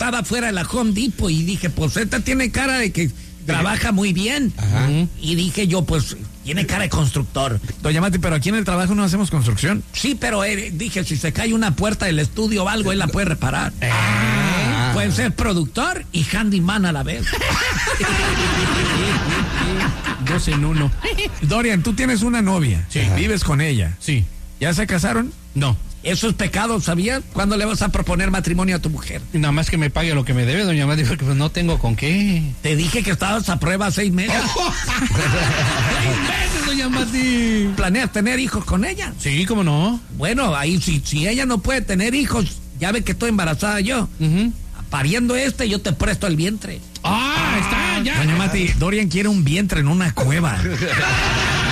estaba fuera de la Home Depot y dije, pues esta tiene cara de que trabaja muy bien. Ajá. Y dije yo, pues tiene cara de constructor. Doña Mati, pero aquí en el trabajo no hacemos construcción. Sí, pero dije, si se cae una puerta del estudio o algo, él la puede reparar. Puede ser productor y handyman a la vez. 2 en 1. Dorian, tú tienes una novia. Sí. Vives con ella. Sí. ¿Ya se casaron? No. Eso es pecado, ¿sabías? ¿Cuándo le vas a proponer matrimonio a tu mujer? Nada más que me pague lo que me debe, doña Mati, porque pues no tengo con qué. Te dije que estabas a prueba 6 meses. 6 meses, doña Mati. ¿Planeas tener hijos con ella? Sí, ¿cómo no? Bueno, ahí si ella no puede tener hijos, ya ve que estoy embarazada yo. Pariendo yo te presto el vientre. Está, ya. Doña Mati, Dorian quiere un vientre en una cueva.